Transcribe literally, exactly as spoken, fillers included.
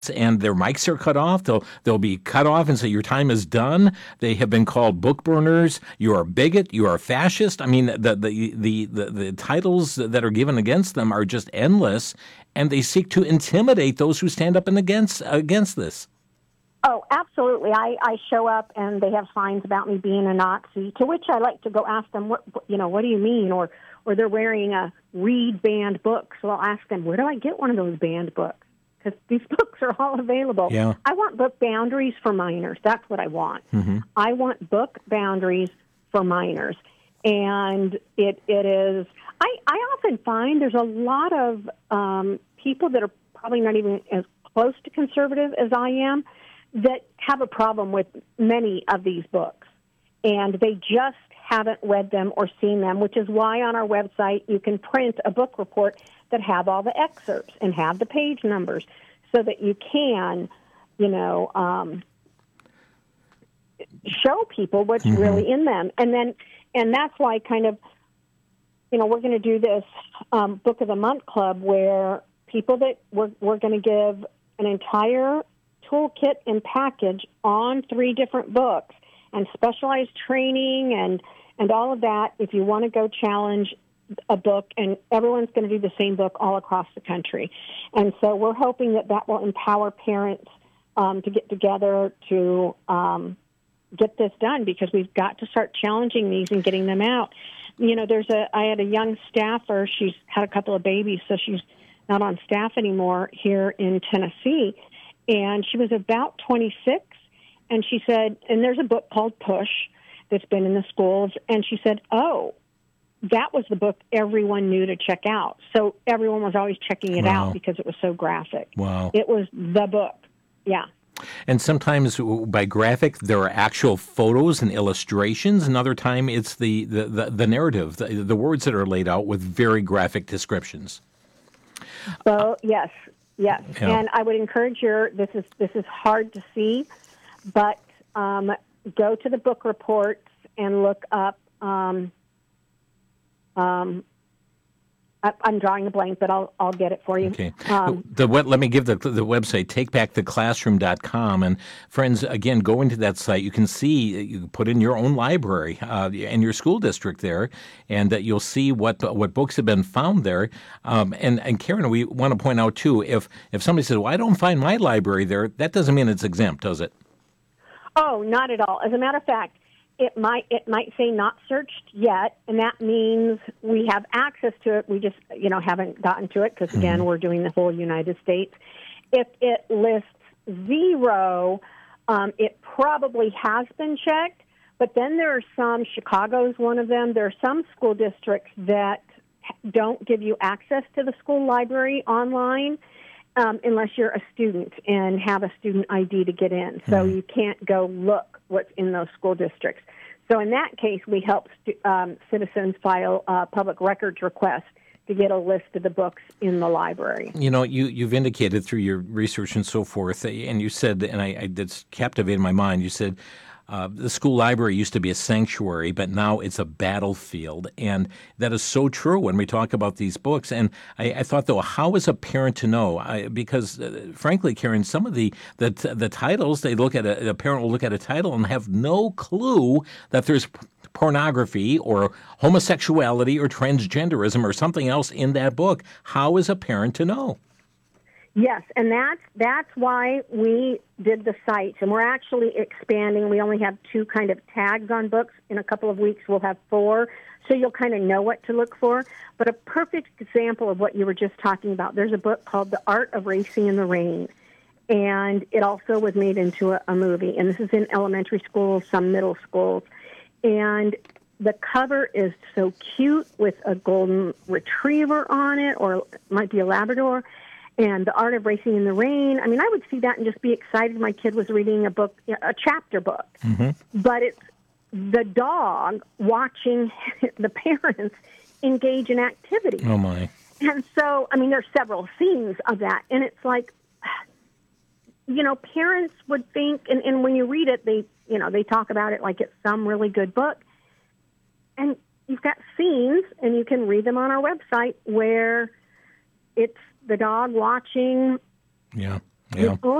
and their mics are cut off. They'll they'll be cut off and say your time is done. They have been called book burners. You are a bigot. You are a fascist. I mean, the the the the, the titles that are given against them are just endless, and they seek to intimidate those who stand up and against against this. Oh, absolutely. I, I show up and they have signs about me being a Nazi, to which I like to go ask them, what you know, what do you mean? Or or they're wearing a Read banned book. So I'll ask them, where do I get one of those banned books? Because these books are all available. Yeah. I want book boundaries for minors. That's what I want. Mm-hmm. I want book boundaries for minors. And it it is, I, I often find there's a lot of um, people that are probably not even as close to conservative as I am that have a problem with many of these books. And they just haven't read them or seen them, which is why on our website you can print a book report that have all the excerpts and have the page numbers so that you can, you know, um, show people what's mm-hmm. really in them. And then, and that's why kind of, you know, we're going to do this um, Book of the Month Club where people that we're, we're going to give an entire toolkit and package on three different books and specialized training and, and all of that if you want to go challenge a book, and everyone's going to do the same book all across the country. And so we're hoping that that will empower parents um, to get together to um, get this done, because we've got to start challenging these and getting them out. You know, there's a, I had a young staffer, she's had a couple of babies, so she's not on staff anymore here in Tennessee, and she was about twenty-six, and she said, and there's a book called Push that's been in the schools, and she said, oh, that was the book everyone knew to check out. So everyone was always checking it wow. out because it was so graphic. Wow. It was the book. Yeah. And sometimes by graphic, there are actual photos and illustrations. Another time, it's the, the, the, the narrative, the, the words that are laid out with very graphic descriptions. So, yes, yes. Yeah. And I would encourage your, this is, this is hard to see, but um, go to the book reports and look up, um, Um, I, I'm drawing a blank, but I'll I'll get it for you. Okay. Um, the, the let me give the the website take back the classroom dot com, and friends, again, go into that site. You can see, you put in your own library uh, and your school district there, and uh, you'll see what what books have been found there. Um, and and Karen, we want to point out too, if if somebody says, "Well, I don't find my library there," that doesn't mean it's exempt, does it? Oh, not at all. As a matter of fact, It might it might say not searched yet, and that means we have access to it. We just you know haven't gotten to it because again mm-hmm. we're doing the whole United States. If it lists zero, um, it probably has been checked. But then there are some. Chicago's one of them. There are some school districts that don't give you access to the school library online um, unless you're a student and have a student I D to get in. So mm-hmm. you can't go look what's in those school districts. So in that case, we help stu- um, citizens file a public records request to get a list of the books in the library. You know, you, you've indicated through your research and so forth, and you said, and I, I that's captivated my mind, you said uh, the school library used to be a sanctuary, but now it's a battlefield. And that is so true when we talk about these books. And I, I thought, though, how is a parent to know? I, because, uh, frankly, Karen, some of the, the the titles, they look at a, a parent will look at a title and have no clue that there's pornography or homosexuality or transgenderism or something else in that book. How is a parent to know? Yes, and that's that's why we did the sites, and we're actually expanding. We only have two kind of tags on books. In a couple of weeks, we'll have four, so you'll kind of know what to look for. But a perfect example of what you were just talking about, there's a book called The Art of Racing in the Rain, and it also was made into a, a movie, and this is in elementary schools, some middle schools, and the cover is so cute with a golden retriever on it, or it might be a Labrador, and The Art of Racing in the Rain. I mean, I would see that and just be excited my kid was reading a book, a chapter book. Mm-hmm. But it's the dog watching the parents engage in activity. Oh, my. And so, I mean, there's several scenes of that. And it's like, you know, parents would think, and, and when you read it, they, you know, they talk about it like it's some really good book. And you've got scenes, and you can read them on our website, where it's the dog watching yeah. Yeah. You